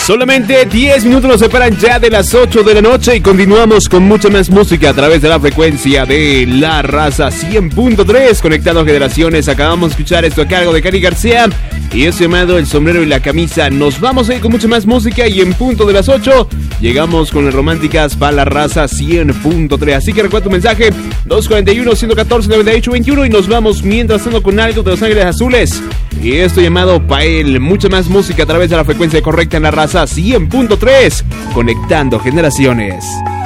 Solamente 10 minutos nos separan ya de las 8 de la noche y continuamos con mucha más música a través de la frecuencia de La Raza 100.3, conectado a generaciones. Acabamos de escuchar esto a cargo de Cari García y es llamado El Sombrero y la Camisa. Nos vamos a ir con mucha más música y en punto de las 8 llegamos con las románticas para La Raza 100.3. Así que recuerda tu mensaje 241-114-9821 y nos vamos mientras tanto con algo de Los Ángeles Azules. Y esto llamado Pael, mucha más música a través de la frecuencia correcta en La Raza 100.3, conectando generaciones.